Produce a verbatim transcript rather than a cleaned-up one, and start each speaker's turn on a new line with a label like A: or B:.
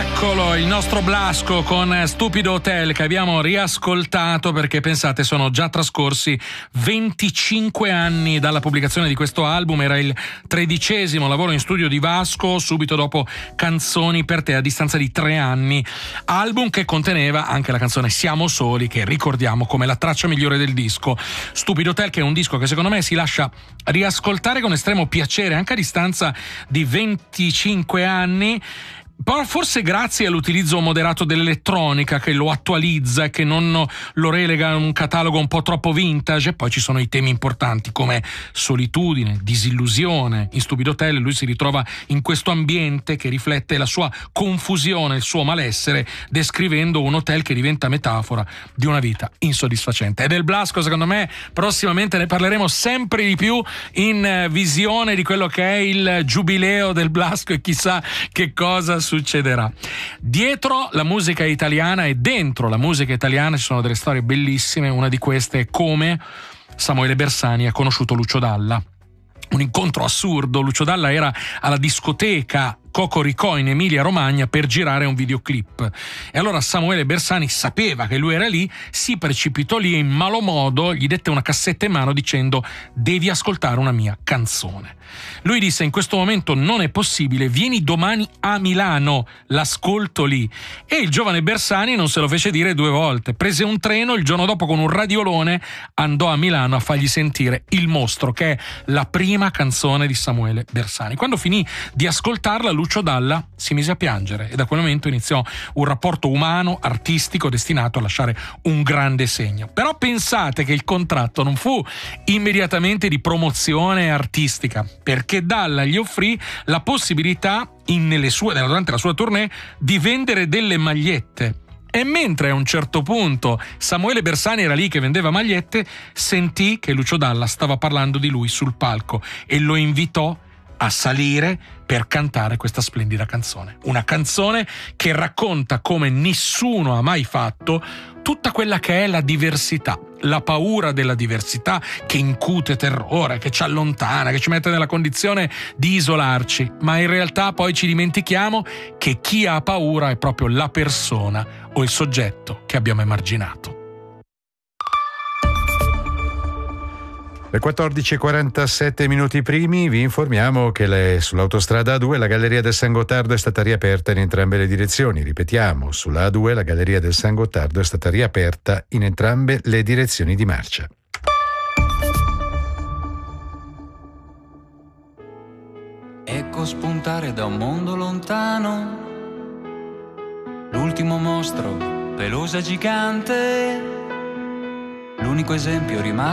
A: Eccolo, il nostro Blasco con Stupido Hotel, che abbiamo riascoltato perché, pensate, sono già trascorsi venticinque anni dalla pubblicazione di questo album. Era il tredicesimo lavoro in studio di Vasco, subito dopo Canzoni per te, a distanza di tre anni. Album che conteneva anche la canzone Siamo Soli, che ricordiamo come la traccia migliore del disco. Stupido Hotel, che è un disco che secondo me si lascia riascoltare con estremo piacere anche a distanza di venticinque anni. Forse grazie all'utilizzo moderato dell'elettronica, che lo attualizza e che non lo relega a un catalogo un po' troppo vintage. E poi ci sono i temi importanti come solitudine, disillusione. In Stupido Hotel lui si ritrova in questo ambiente che riflette la sua confusione, il suo malessere, descrivendo un hotel che diventa metafora di una vita insoddisfacente. E del Blasco, secondo me, prossimamente ne parleremo sempre di più, in visione di quello che è il giubileo del Blasco e chissà che cosa succederà. Dietro la musica italiana e dentro la musica italiana ci sono delle storie bellissime. Una di queste è come Samuele Bersani ha conosciuto Lucio Dalla. Un incontro assurdo. Lucio Dalla era alla discoteca Cocorico in Emilia Romagna per girare un videoclip, e allora Samuele Bersani sapeva che lui era lì, si precipitò lì e in malo modo gli dette una cassetta in mano dicendo: devi ascoltare una mia canzone. Lui disse: in questo momento non è possibile, vieni domani a Milano, l'ascolto lì. E il giovane Bersani non se lo fece dire due volte, prese un treno, il giorno dopo con un radiolone andò a Milano a fargli sentire Il Mostro, che è la prima canzone di Samuele Bersani. Quando finì di ascoltarla, Lucio Dalla si mise a piangere e da quel momento iniziò un rapporto umano, artistico, destinato a lasciare un grande segno. Però pensate che il contratto non fu immediatamente di promozione artistica, perché Dalla gli offrì la possibilità, in, nelle sue, durante la sua tournée, di vendere delle magliette. E mentre a un certo punto Samuele Bersani era lì che vendeva magliette, sentì che Lucio Dalla stava parlando di lui sul palco e lo invitò a salire per cantare questa splendida canzone. Una canzone che racconta come nessuno ha mai fatto tutta quella che è la diversità, la paura della diversità che incute terrore, che ci allontana, che ci mette nella condizione di isolarci, ma in realtà poi ci dimentichiamo che chi ha paura è proprio la persona o il soggetto che abbiamo emarginato.
B: Le quattordici e quarantasette minuti primi vi informiamo che le, sull'autostrada A due la Galleria del San Gottardo è stata riaperta in entrambe le direzioni. Ripetiamo, sulla A due la Galleria del San Gottardo è stata riaperta in entrambe le direzioni di marcia.
C: Ecco spuntare da un mondo lontano l'ultimo mostro, pelosa gigante, l'unico esempio rimasto